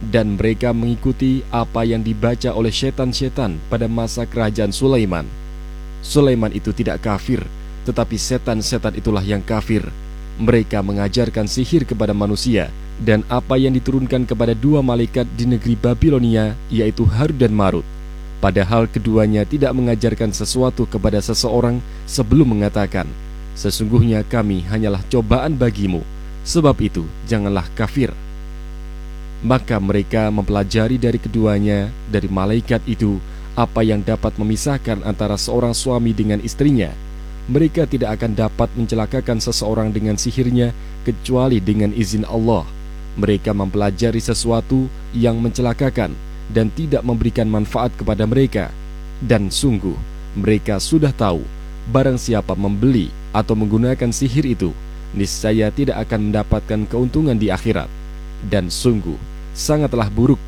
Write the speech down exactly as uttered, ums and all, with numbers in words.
dan mereka mengikuti apa yang dibaca oleh setan-setan pada masa kerajaan Sulaiman. Sulaiman itu tidak kafir, tetapi setan-setan itulah yang kafir. Mereka mengajarkan sihir kepada manusia dan apa yang diturunkan kepada dua malaikat di negeri Babilonia, yaitu Harut dan Marut. Padahal keduanya tidak mengajarkan sesuatu kepada seseorang sebelum mengatakan, sesungguhnya kami hanyalah cobaan bagimu, sebab itu janganlah kafir. Maka mereka mempelajari dari keduanya, dari malaikat itu, apa yang dapat memisahkan antara seorang suami dengan istrinya. Mereka tidak akan dapat mencelakakan seseorang dengan sihirnya kecuali dengan izin Allah. Mereka mempelajari sesuatu yang mencelakakan dan tidak memberikan manfaat kepada mereka. Dan sungguh, mereka sudah tahu, barang siapa membeli atau menggunakan sihir itu, niscaya tidak akan mendapatkan keuntungan di akhirat. Dan sungguh, sangatlah buruk